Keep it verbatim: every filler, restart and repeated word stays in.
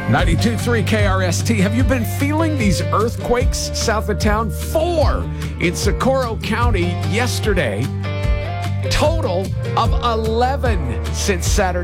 ninety-two point three K R S T. Have you been feeling these earthquakes south of town? Four in Socorro County yesterday. Total of eleven since Saturday.